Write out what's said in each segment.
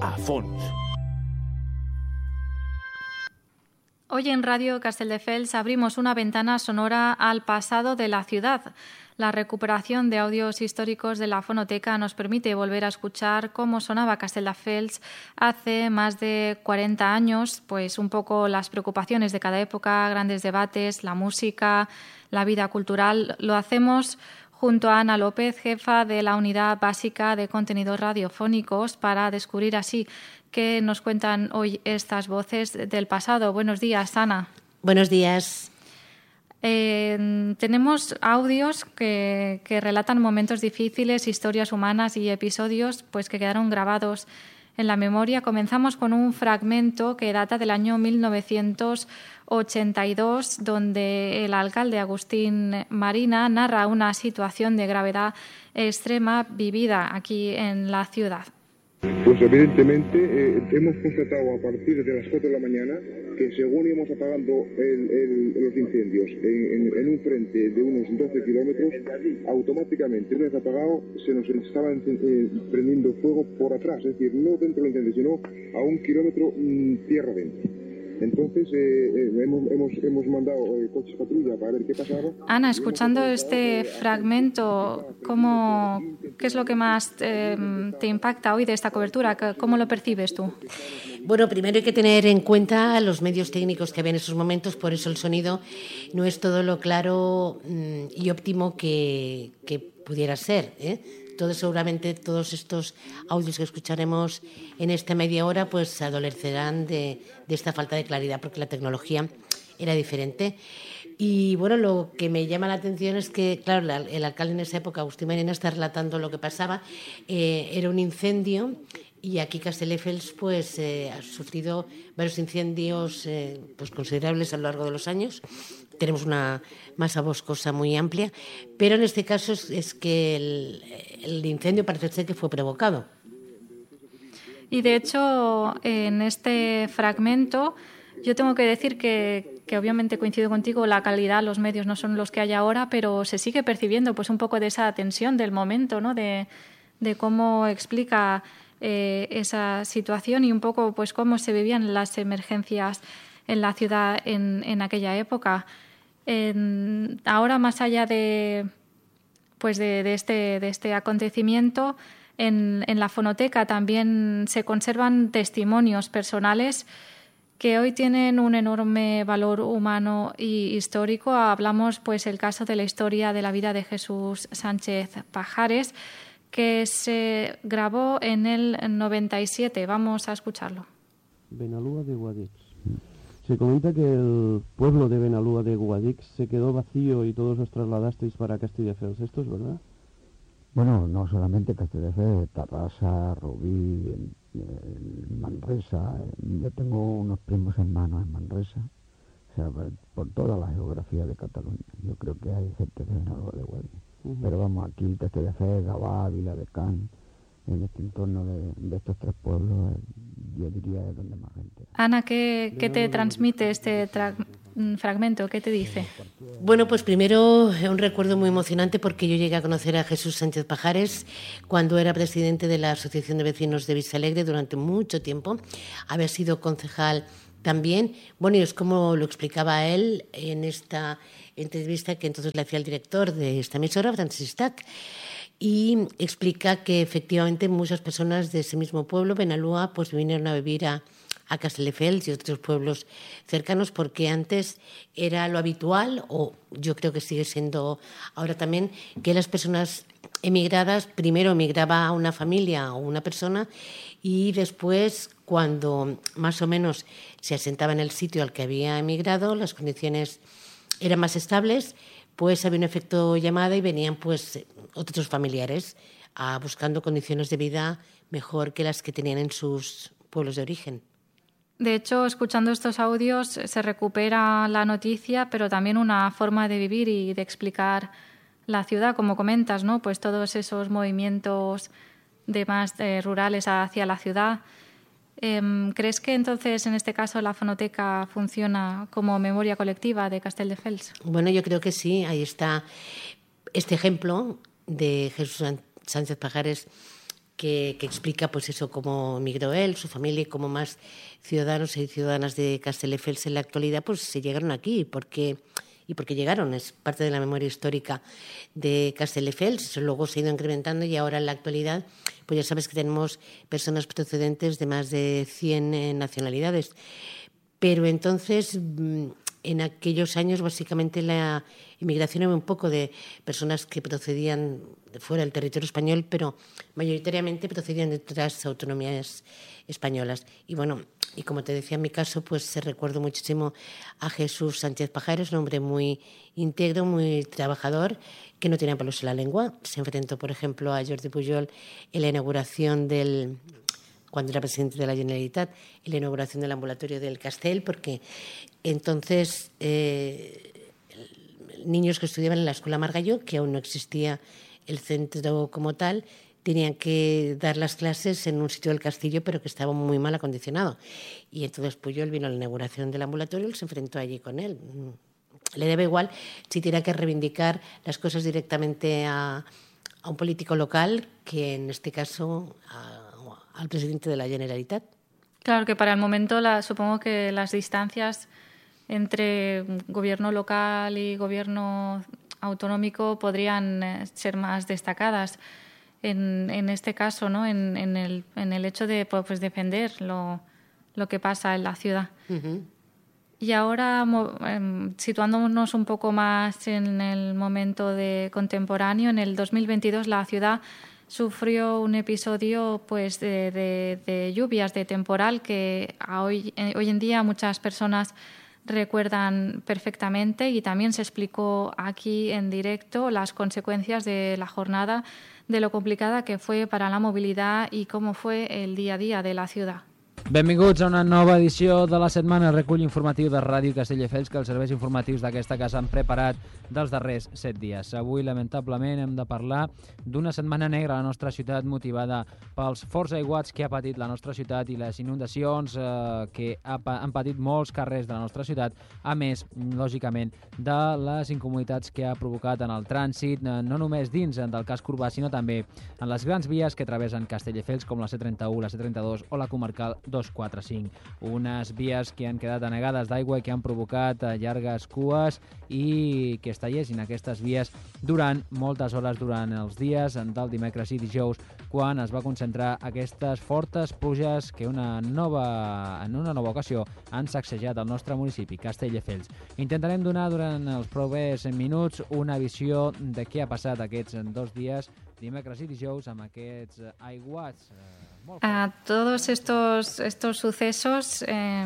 a fons. Hoy en Radio Castelldefels abrimos una ventana sonora al pasado de la ciudad. La recuperación de audios históricos de la fonoteca nos permite volver a escuchar cómo sonaba Castelldefels hace más de 40 años, pues un poco las preocupaciones de cada época, grandes debates, la música, la vida cultural. Lo hacemos junto a Ana López, jefa de la Unidad Básica de Contenidos Radiofónicos, para descubrir así qué nos cuentan hoy estas voces del pasado. Buenos días, Ana. Buenos días. Tenemos audios que relatan momentos difíciles, historias humanas y episodios pues, que quedaron grabados en la memoria. Comenzamos con un fragmento que data del año 1982, donde el alcalde Agustín Marina narra una situación de gravedad extrema vivida aquí en la ciudad. Pues evidentemente hemos constatado a partir de las 4 de la mañana que según íbamos apagando los incendios en un frente de unos 12 kilómetros, automáticamente, una vez apagado, se nos estaba prendiendo fuego por atrás, es decir, no dentro del incendio, sino a 1 kilómetro tierra adentro. Entonces hemos mandado coches patrulla para ver qué pasaba. Ana, escuchando este fragmento, ¿qué es lo que más te impacta hoy de esta cobertura? ¿Cómo lo percibes tú? Bueno, primero hay que tener en cuenta los medios técnicos que había en esos momentos, por eso el sonido no es todo lo claro y óptimo que pudiera ser, Seguramente todos estos audios que escucharemos en esta media hora pues adolecerán de esta falta de claridad porque la tecnología era diferente. Y bueno, lo que me llama la atención es que, claro, el alcalde en esa época, Agustín Marina, está relatando lo que pasaba. Era un incendio y aquí Castelldefels pues ha sufrido varios incendios pues considerables a lo largo de los años. Tenemos una masa boscosa muy amplia, pero en este caso es que el incendio parece ser que fue provocado. Y de hecho, en este fragmento, yo tengo que decir que obviamente coincido contigo, la calidad, los medios no son los que hay ahora, pero se sigue percibiendo pues un poco de esa tensión del momento, ¿no? De cómo explica esa situación y un poco pues cómo se vivían las emergencias en la ciudad en aquella época. Ahora, más allá de este acontecimiento, en la fonoteca también se conservan testimonios personales que hoy tienen un enorme valor humano y histórico. Hablamos pues el caso de la historia de la vida de Jesús Sánchez Pajares, que se grabó en el 97. Vamos a escucharlo. Benalúa de Guadix. Se comenta que el pueblo de Benalúa de Guadix se quedó vacío y todos os trasladasteis para Castelldefels. ¿Esto es verdad? Bueno, no solamente Castelldefels, Tarrasa, Rubí, Manresa. Yo tengo unos primos hermanos en Manresa, o sea, por toda la geografía de Cataluña. Yo creo que hay gente de Benalúa de Guadix. Pero vamos, aquí Castelldefels, Gavà, Viladecans, en este entorno de estos tres pueblos, yo diría es donde más gente. Ana, ¿qué te transmite este fragmento? ¿Qué te dice? Bueno, pues primero un recuerdo muy emocionante porque yo llegué a conocer a Jesús Sánchez Pajares cuando era presidente de la Asociación de Vecinos de Vistalegre durante mucho tiempo. Había sido concejal también. Bueno, y es como lo explicaba él en esta entrevista que entonces le hacía el director de esta emisora, Francis Stack, y explica que efectivamente muchas personas de ese mismo pueblo, Benalúa, pues vinieron a vivir a Castelldefels y otros pueblos cercanos porque antes era lo habitual, o yo creo que sigue siendo ahora también, que las personas emigradas, primero emigraba una familia o una persona y después, cuando más o menos se asentaba en el sitio al que había emigrado, las condiciones eran más estables, pues había un efecto llamada y venían pues otros familiares buscando condiciones de vida mejor que las que tenían en sus pueblos de origen. De hecho, escuchando estos audios se recupera la noticia, pero también una forma de vivir y de explicar la ciudad, como comentas, ¿no? Pues todos esos movimientos de más rurales hacia la ciudad. ¿Crees que entonces, en este caso, la fonoteca funciona como memoria colectiva de Castelldefels? Bueno, yo creo que sí. Ahí está este ejemplo de Jesús Sánchez Pajares que explica pues eso, cómo emigró él, su familia y cómo más ciudadanos y ciudadanas de Castelldefels en la actualidad pues se llegaron aquí, porque llegaron, es parte de la memoria histórica de Castelldefels. Eso luego se ha ido incrementando y ahora en la actualidad pues ya sabes que tenemos personas procedentes de más de 100 nacionalidades. Pero entonces, en aquellos años, básicamente la inmigración era un poco de personas que procedían de fuera del territorio español, pero mayoritariamente procedían de otras autonomías españolas. Y bueno, y como te decía en mi caso, pues recuerdo muchísimo a Jesús Sánchez Pajares, un hombre muy íntegro, muy trabajador, que no tenía pelos en la lengua. Se enfrentó, por ejemplo, a Jordi Pujol en la inauguración cuando era presidente de la Generalitat, en la inauguración del ambulatorio del Castell, porque entonces niños que estudiaban en la Escuela Margalló, que aún no existía el centro como tal, tenían que dar las clases en un sitio del castillo, pero que estaba muy mal acondicionado. Y entonces Pujol vino a la inauguración del ambulatorio y se enfrentó allí con él. Le daba igual si tenía que reivindicar las cosas directamente a un político local que, en este caso, al presidente de la Generalitat. Claro que para el momento supongo que las distancias entre gobierno local y gobierno autonómico podrían ser más destacadas en este caso, ¿no? En el hecho de pues defender lo que pasa en la ciudad. Uh-huh. Y ahora, situándonos un poco más en el momento contemporáneo, en el 2022 la ciudad sufrió un episodio pues de lluvias, de temporal, que hoy en día muchas personas recuerdan perfectamente, y también se explicó aquí en directo las consecuencias de la jornada, de lo complicada que fue para la movilidad y cómo fue el día a día de la ciudad. Benvinguts a una nova edició de la setmana, recull informatiu de Ràdio Castelldefels, que els serveis informatius d'aquesta casa han preparat dels darrers 7 dies. Avui, lamentablement, hem de parlar d'una setmana negra a la nostra ciutat, motivada pels forts aiguats que ha patit la nostra ciutat i les inundacions que han patit molts carrers de la nostra ciutat, a més, lògicament, de les incomoditats que ha provocat en el trànsit, no només dins del casc urbà, sinó també en les grans vies que travessen Castelldefels, com la C31, la C32 o la comarcal 245. Unes vies que han quedat anegades d'aigua i que han provocat llargues cues i que es tallessin aquestes vies durant moltes hores durant els dies del dimecres i dijous, quan es va concentrar aquestes fortes pluges que en una nova ocasió han sacsejat el nostre municipi, Castelldefels. Intentarem donar durant els propers minuts una visió de què ha passat aquests 2 dies, dimecres i dijous, amb aquests aiguats. Todos estos sucesos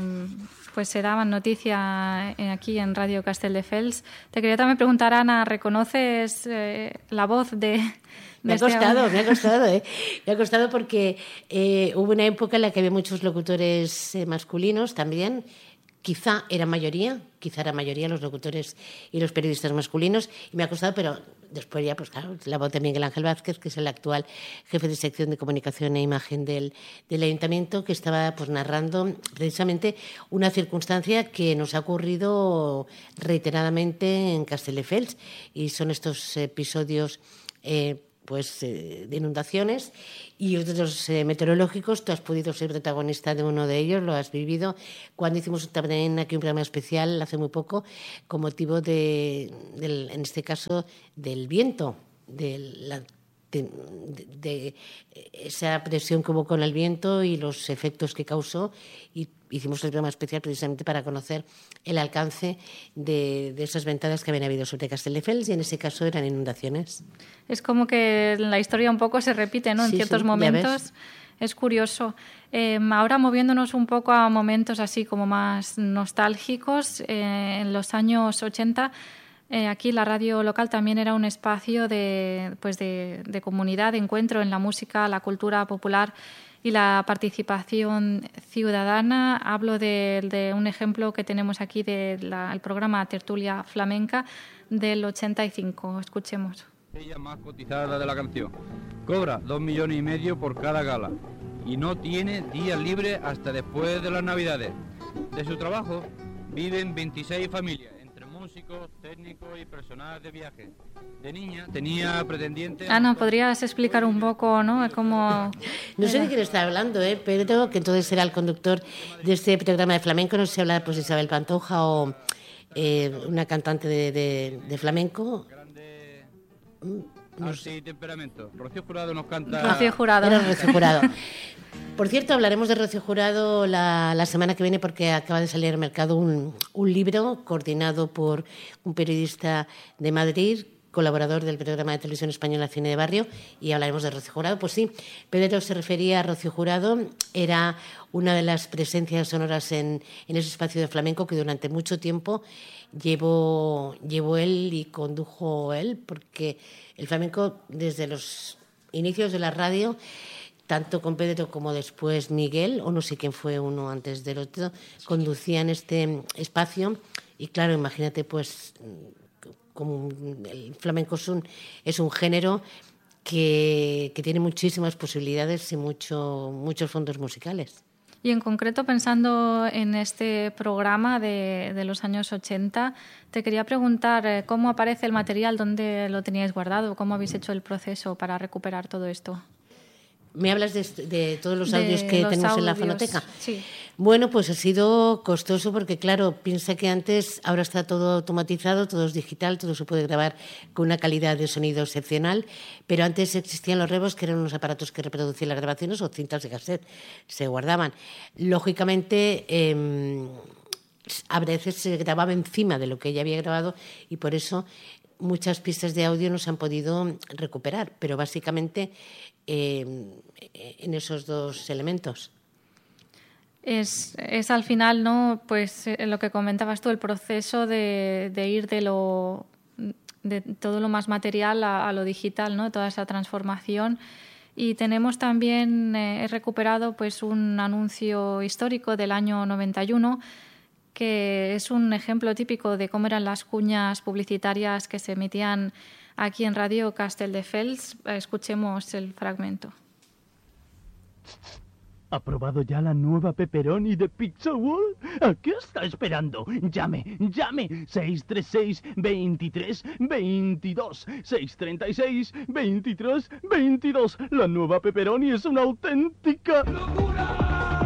pues se daban noticia aquí en Radio Castelldefels. Te quería también preguntar, Ana, ¿reconoces la voz de Me ha costado porque hubo una época en la que había muchos locutores masculinos también. Quizá era mayoría los locutores y los periodistas masculinos, y me ha costado, pero después ya, pues claro, la voz de Miguel Ángel Vázquez, que es el actual jefe de sección de comunicación e imagen del Ayuntamiento, que estaba pues narrando precisamente una circunstancia que nos ha ocurrido reiteradamente en Castelldefels, y son estos episodios de inundaciones y otros meteorológicos. Tú has podido ser protagonista de uno de ellos, lo has vivido cuando hicimos también aquí un programa especial hace muy poco con motivo en este caso del viento, de esa presión que hubo con el viento y los efectos que causó, y hicimos el programa especial precisamente para conocer el alcance de esas ventanas que habían habido sobre Castelldefels, y en ese caso eran inundaciones. Es como que la historia un poco se repite, ¿no? En ciertos momentos. Es curioso. Ahora moviéndonos un poco a momentos así como más nostálgicos, en los años 80... aquí la radio local también era un espacio de comunidad, de encuentro en la música, la cultura popular y la participación ciudadana. Hablo de un ejemplo que tenemos aquí del programa Tertulia Flamenca del 85. Escuchemos. Ella más cotizada de la canción. Cobra 2,5 millones por cada gala y no tiene días libres hasta después de las Navidades. De su trabajo viven 26 familias. músicos, técnicos y personal de viaje. De niña tenía pretendientes... Ana, ¿podrías explicar un poco, no? Cómo... No sé de quién está hablando, Pedro, que entonces era el conductor de este programa de flamenco. No sé si habla pues Isabel Pantoja o una cantante de flamenco. No sé. Temperamento. Rocío Jurado nos canta... Rocío Jurado. Era Rocío Jurado. Por cierto, hablaremos de Rocío Jurado la semana que viene porque acaba de salir al mercado un libro coordinado por un periodista de Madrid, colaborador del programa de televisión española Cine de Barrio, y hablaremos de Rocío Jurado. Pues sí, Pedro se refería a Rocío Jurado, era una de las presencias sonoras en ese espacio de flamenco que durante mucho tiempo llevó él y condujo él, porque el flamenco desde los inicios de la radio, tanto con Pedro como después Miguel, o no sé quién fue uno antes del otro, conducían este espacio. Y claro, imagínate, pues, como el flamenco es un género que tiene muchísimas posibilidades y muchos fondos musicales. Y en concreto, pensando en este programa de los años 80, te quería preguntar cómo aparece el material, dónde lo teníais guardado, cómo habéis hecho el proceso para recuperar todo esto. ¿Me hablas de todos los audios que tenemos en la fonoteca? Sí. Bueno, pues ha sido costoso porque, claro, piensa que antes, ahora está todo automatizado, todo es digital, todo se puede grabar con una calidad de sonido excepcional, pero antes existían los rebos, que eran unos aparatos que reproducían las grabaciones, o cintas de cassette, se guardaban. Lógicamente, a veces se grababa encima de lo que ella había grabado y por eso muchas pistas de audio no se han podido recuperar, pero básicamente en esos dos elementos. Es al final, ¿no? Pues lo que comentabas tú, el proceso de ir de todo lo más material a lo digital, ¿no? Toda esa transformación. Y tenemos también, he recuperado pues un anuncio histórico del año 91, que es un ejemplo típico de cómo eran las cuñas publicitarias que se emitían aquí en Radio Castelldefels. Escuchemos el fragmento. ¿Ha probado ya la nueva pepperoni de Pizza World? ¿A qué está esperando? Llame 636 23 22 636 23 22. La nueva pepperoni es una auténtica locura.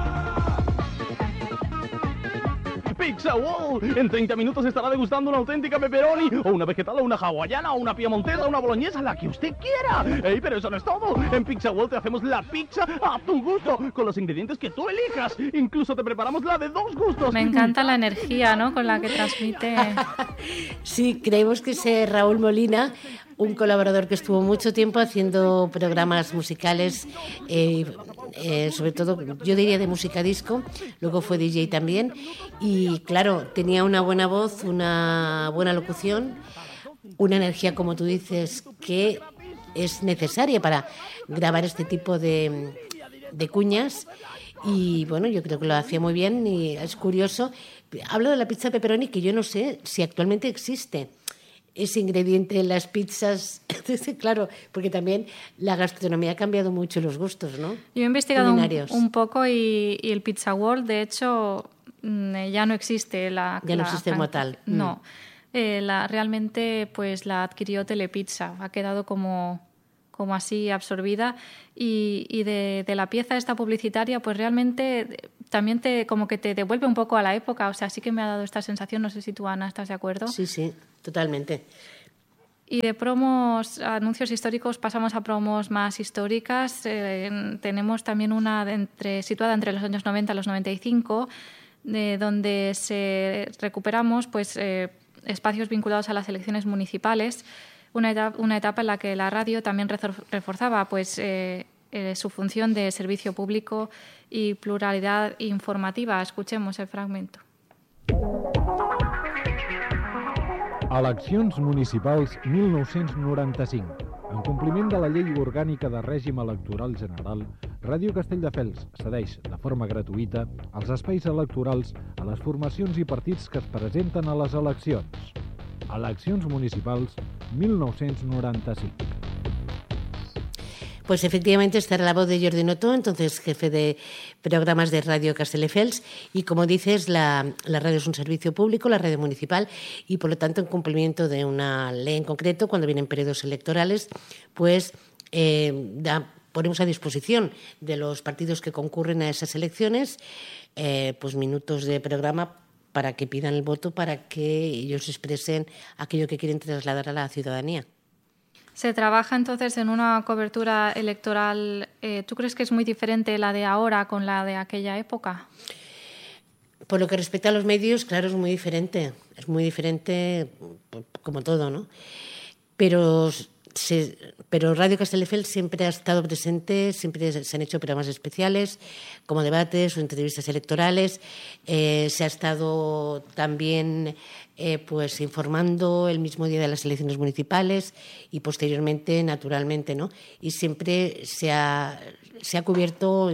Pizza World. En 30 minutos estará degustando una auténtica pepperoni, o una vegetal, o una hawaiana, o una piemontesa, o una boloñesa, la que usted quiera. ¡Ey, pero eso no es todo! En Pizza World te hacemos la pizza a tu gusto, con los ingredientes que tú elijas. Incluso te preparamos la de 2 gustos. Me encanta la energía, ¿no?, con la que transmite. Sí, creemos que es Raúl Molina, un colaborador que estuvo mucho tiempo haciendo programas musicales, sobre todo, yo diría, de música disco. Luego fue DJ también. Y claro, tenía una buena voz, una buena locución, una energía, como tú dices, que es necesaria para grabar este tipo de cuñas. Y bueno, yo creo que lo hacía muy bien y es curioso. Hablo de la pizza pepperoni, que yo no sé si actualmente existe ese ingrediente en las pizzas. Claro, porque también la gastronomía ha cambiado mucho, los gustos, ¿no? Yo he investigado un poco y el Pizza World, de hecho, ya no existe. Ya no existe como tal. No. Realmente pues la adquirió Telepizza, ha quedado como así absorbida, y de la pieza esta publicitaria pues realmente también como que te devuelve un poco a la época. O sea, sí que me ha dado esta sensación. No sé si tú, Ana, ¿estás de acuerdo? Sí, totalmente. Y de promos, anuncios históricos, pasamos a promos más históricas. Tenemos también una situada entre los años 90 y los 95, donde recuperamos pues espacios vinculados a las elecciones municipales, una etapa en la que la radio también reforzaba pues su función de servicio público y pluralidad informativa. Escuchemos el fragmento. Eleccions municipals 1995. En compliment de la Llei Orgànica de Règim Electoral General, Ràdio Castelldefels cedeix de forma gratuïta els espais electorals a les formacions i partits que es presenten a les eleccions. Eleccions municipals 1995. Pues efectivamente estará la voz de Jordi Noto, entonces jefe de programas de Radio Castelldefels, y como dices, la radio es un servicio público, la radio municipal, y por lo tanto en cumplimiento de una ley en concreto, cuando vienen periodos electorales, pues ponemos a disposición de los partidos que concurren a esas elecciones pues minutos de programa para que pidan el voto, para que ellos expresen aquello que quieren trasladar a la ciudadanía. Se trabaja entonces en una cobertura electoral. ¿Tú crees que es muy diferente la de ahora con la de aquella época? Por lo que respecta a los medios, claro, es muy diferente. Es muy diferente como todo, ¿no? Pero Radio Castelldefels siempre ha estado presente, siempre se han hecho programas especiales, como debates o entrevistas electorales. Se ha estado también pues informando el mismo día de las elecciones municipales y posteriormente, naturalmente, ¿no? Y siempre se ha cubierto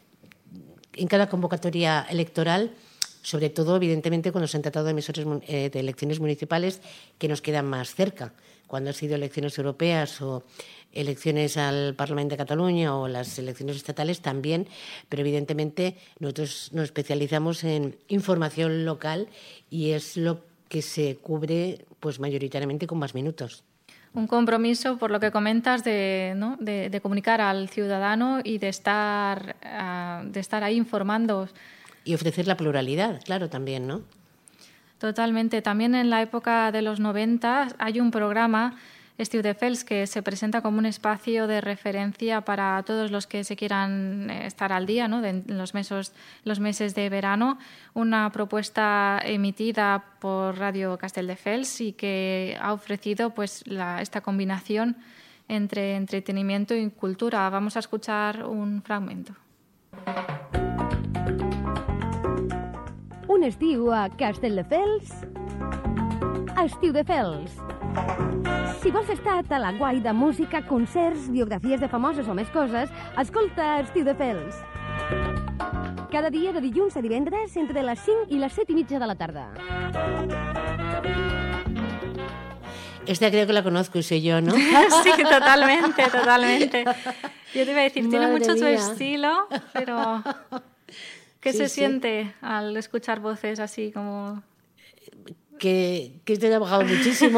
en cada convocatoria electoral, sobre todo, evidentemente, cuando se han tratado de emisores de elecciones municipales que nos quedan más cerca. Cuando han sido elecciones europeas o elecciones al Parlamento de Cataluña o las elecciones estatales también, pero evidentemente nosotros nos especializamos en información local y es lo que se cubre pues mayoritariamente con más minutos. Un compromiso, por lo que comentas, de comunicar al ciudadano y de estar ahí informando. Y ofrecer la pluralidad, claro, también, ¿no? Totalmente. También en la época de los 90 hay un programa, Castelldefels, que se presenta como un espacio de referencia para todos los que se quieran estar al día, ¿no? En los meses de verano. Una propuesta emitida por Radio Castelldefels y que ha ofrecido pues esta combinación entre entretenimiento y cultura. Vamos a escuchar un fragmento. Un estiu a Castelldefels, Castelldefels. Si vols estar a la guai de música, concerts, biografies de famosos o més coses, escolta Castelldefels. Cada dia de dilluns a divendres entre les 5 i les 7:30 de la tarda. Esta creo que la conozco y soy yo, ¿no? Sí, totalmente. Yo te iba a decir, tiene mucho tu estilo, pero... ¿Qué se siente al escuchar voces así como...? Que te he trabajado muchísimo.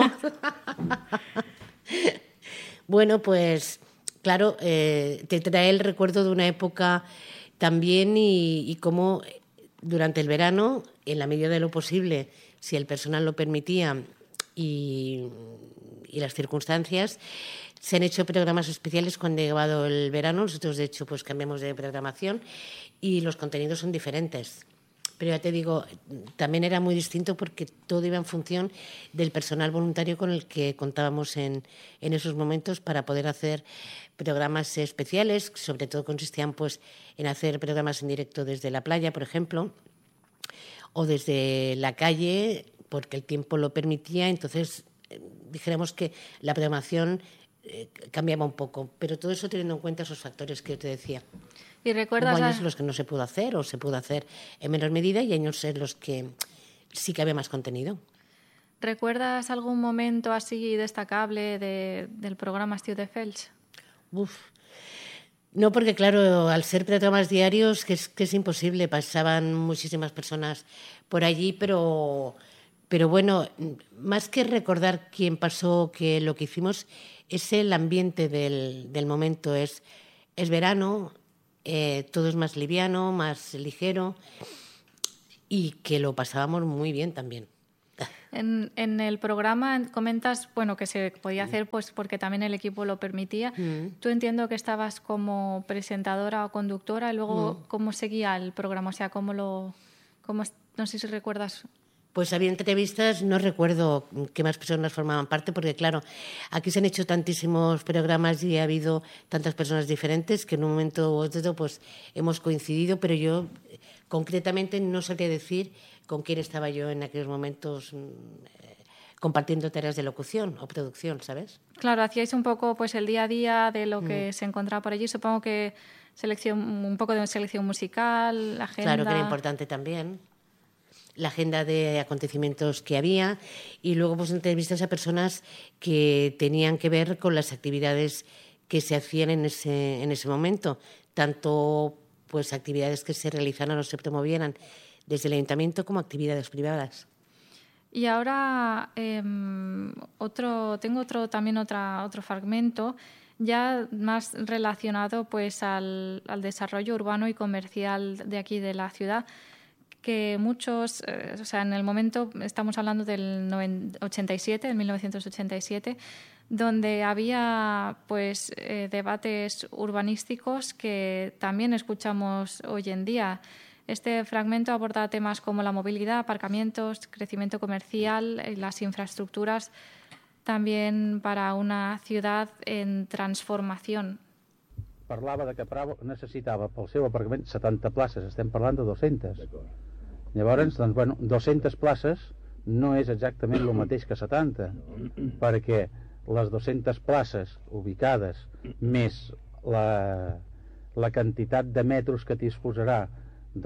Bueno, pues claro, te trae el recuerdo de una época también y cómo durante el verano, en la medida de lo posible, si el personal lo permitía y las circunstancias, se han hecho programas especiales cuando ha llegado el verano. Nosotros, de hecho, pues cambiamos de programación y los contenidos son diferentes. Pero ya te digo, también era muy distinto porque todo iba en función del personal voluntario con el que contábamos en esos momentos para poder hacer programas especiales. Sobre todo consistían pues en hacer programas en directo desde la playa, por ejemplo, o desde la calle, porque el tiempo lo permitía. Entonces, dijéramos que la programación cambiaba un poco, pero todo eso teniendo en cuenta esos factores que yo te decía. ¿Y recuerdas Hubo años en los que no se pudo hacer o se pudo hacer en menor medida y años en los que sí que había más contenido. ¿Recuerdas algún momento así destacable del programa Castelldefels? No, porque claro, al ser programas diarios, que es imposible, pasaban muchísimas personas por allí, pero bueno, más que recordar quién pasó, que lo que hicimos es el ambiente del momento. Es verano, todo es más liviano, más ligero y que lo pasábamos muy bien también. En el programa comentas que se podía hacer pues porque también el equipo lo permitía. Tú entiendo que estabas como presentadora o conductora y luego ¿cómo seguía el programa? O sea, no sé si recuerdas. Pues había entrevistas, no recuerdo qué más personas formaban parte, porque claro, aquí se han hecho tantísimos programas y ha habido tantas personas diferentes que en un momento u otro pues hemos coincidido, pero yo concretamente no sabría decir con quién estaba yo en aquellos momentos compartiendo tareas de locución o producción, ¿sabes? Claro, hacíais un poco pues el día a día de lo que se encontraba por allí, supongo que un poco de selección musical, la agenda... Claro que era importante también. La agenda de acontecimientos que había y luego pues entrevistas a personas que tenían que ver con las actividades que se hacían en ese momento, tanto pues actividades que se realizaran o se promovieran desde el ayuntamiento como actividades privadas. Y ahora tengo otro fragmento ya más relacionado pues al desarrollo urbano y comercial de aquí de la ciudad, que muchos, en el momento estamos hablando del 1987, donde había pues debates urbanísticos que también escuchamos hoy en día. Este fragmento aborda temas como la movilidad, aparcamientos, crecimiento comercial y las infraestructuras también para una ciudad en transformación. Parlava de que Prado necessitava pel seu aparcament 70 places, estem parlant de 200. Llavors, doncs, bueno, 200 places no és exactament el mateix que 70, perquè les 200 places ubicades més la quantitat de metres que disposarà de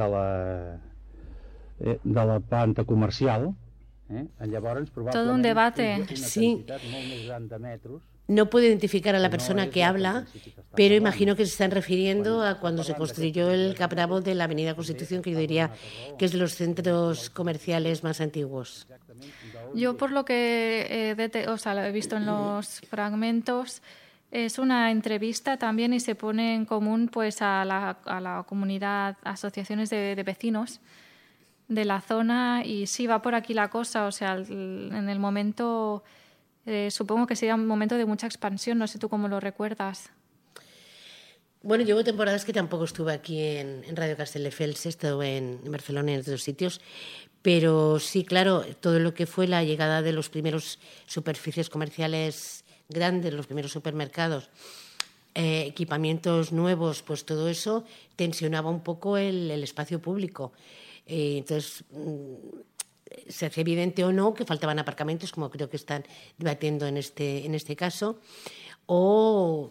la planta comercial, llavors probablement todo un debate. Sí. molt més gran de metres. No puedo identificar a la persona que habla, pero imagino que se están refiriendo a cuando se construyó el Capravo de la Avenida Constitución, que yo diría que es de los centros comerciales más antiguos. Yo, por lo que lo he visto en los fragmentos, es una entrevista también y se pone en común pues a la comunidad, asociaciones de vecinos de la zona, y sí, va por aquí la cosa. En el momento, supongo que sería un momento de mucha expansión, no sé tú cómo lo recuerdas. Bueno, llevo temporadas que tampoco estuve aquí en Radio Castelldefels, he estado en Barcelona y en otros sitios, pero sí, claro, todo lo que fue la llegada de los primeros superficies comerciales grandes, los primeros supermercados, equipamientos nuevos, pues todo eso tensionaba un poco el espacio público. Entonces, se hacía evidente o no que faltaban aparcamientos, como creo que están debatiendo en este caso, o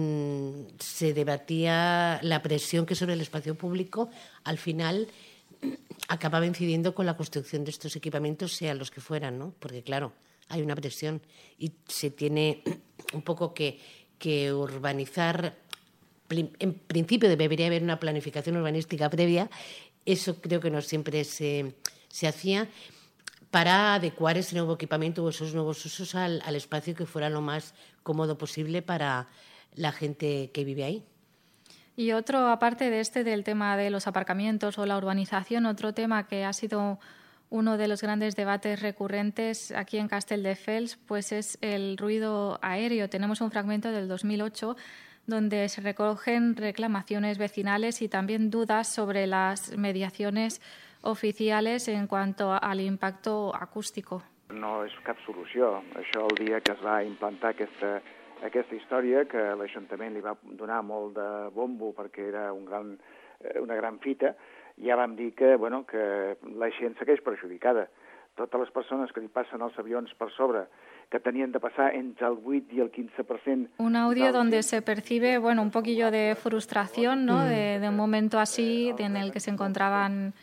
se debatía la presión que sobre el espacio público al final acababa incidiendo con la construcción de estos equipamientos, sean los que fueran, ¿no? Porque, claro, hay una presión y se tiene un poco que urbanizar. En principio debería haber una planificación urbanística previa. Eso creo que no siempre se hacía, para adecuar ese nuevo equipamiento o esos nuevos usos al espacio que fuera lo más cómodo posible para la gente que vive ahí. Y otro, aparte del tema de los aparcamientos o la urbanización, otro tema que ha sido uno de los grandes debates recurrentes aquí en Castelldefels, pues es el ruido aéreo. Tenemos un fragmento del 2008 donde se recogen reclamaciones vecinales y también dudas sobre las mediaciones oficiales en cuanto al impacto acústico. No és cap solució. Això, el dia que es va implantar aquesta història, que l'Ajuntament li va donar molt de bombo perquè era una gran fita, ja vam dir que la gent segueix perjudicada. Totes les persones que li passen els avions per sobre, que tenien de passar entre el 8 y el 15%. Un audio donde se percibe, un poquillo de frustración, ¿no? De un momento así en el que se encontraban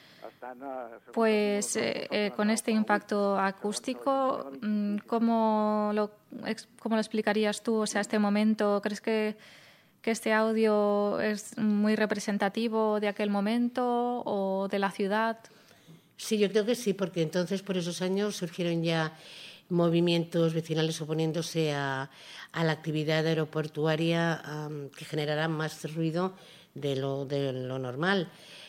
pues con este impacto acústico. ¿Cómo lo explicarías tú? Este momento, ¿crees que este audio es muy representativo de aquel momento o de la ciudad? Sí, yo creo que sí, porque entonces por esos años surgieron ya movimientos vecinales oponiéndose a la actividad aeroportuaria que generará más ruido de lo normal.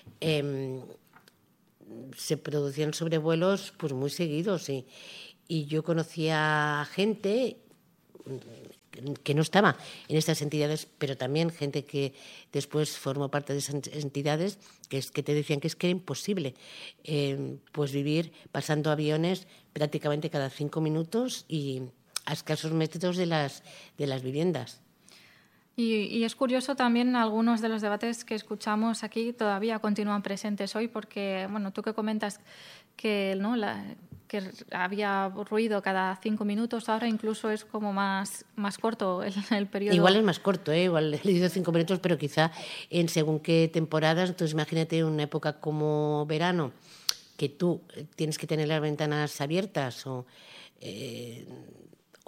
Se producían sobrevuelos pues muy seguidos y yo conocía gente que no estaba en estas entidades, pero también gente que después formó parte de esas entidades que te decían que era imposible pues vivir pasando aviones prácticamente cada 5 minutos y a escasos metros de las viviendas. Y es curioso también algunos de los debates que escuchamos aquí todavía continúan presentes hoy, porque tú que comentas que que había ruido cada 5 minutos, ahora incluso es como más corto el periodo. Igual es más corto, igual he leído 5 minutos, pero quizá en según qué temporadas. Entonces imagínate una época como verano, que tú tienes que tener las ventanas abiertas o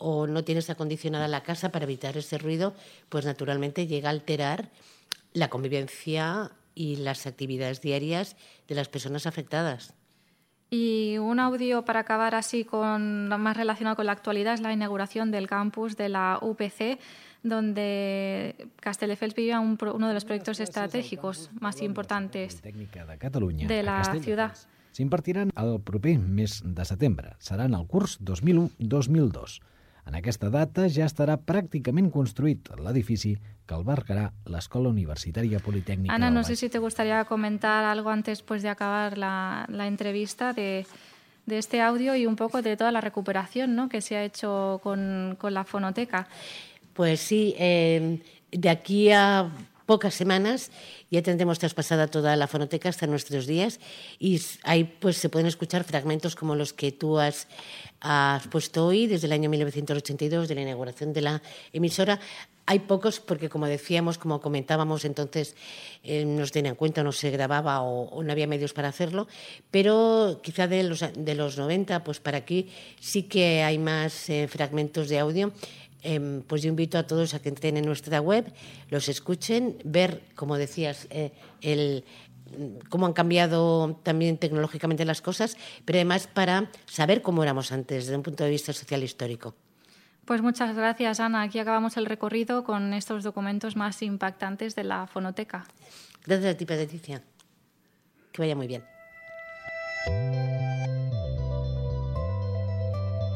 o no tienes acondicionada la casa para evitar ese ruido, pues naturalmente llega a alterar la convivencia y las actividades diarias de las personas afectadas. Y un audio para acabar así con lo más relacionado con la actualidad es la inauguración del campus de la UPC, donde Castelldefels vive uno de los proyectos estratégicos más importantes de la ciudad. S'impartiran el proper mes de setembre. Serà en el curs 2001-2002. En aquesta data ja estarà pràcticament construït l'edifici que albergarà l'Escola Universitària Politècnica Ana, del no Baix. sé si te gustaría comentar algo antes pues, de acabar la entrevista de este audio y un poco de toda la recuperación, ¿no?, que se ha hecho con la fonoteca. Pues sí, de aquí a pocas semanas ya tendremos traspasada toda la fonoteca hasta nuestros días y ahí pues se pueden escuchar fragmentos como los que tú has puesto hoy desde el año 1982, de la inauguración de la emisora. Hay pocos porque, como decíamos, como comentábamos, entonces no se tenía en cuenta, no se grababa o no había medios para hacerlo, pero quizá de los 90, pues para aquí sí que hay más fragmentos de audio. Pues yo invito a todos a que entren en nuestra web, los escuchen, ver, como decías, cómo han cambiado también tecnológicamente las cosas, pero además para saber cómo éramos antes, desde un punto de vista social histórico. Pues muchas gracias, Ana. Aquí acabamos el recorrido con estos documentos más impactantes de la fonoteca. Gracias a ti, Patricia. Que vaya muy bien.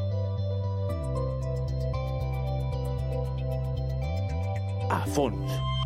A fons.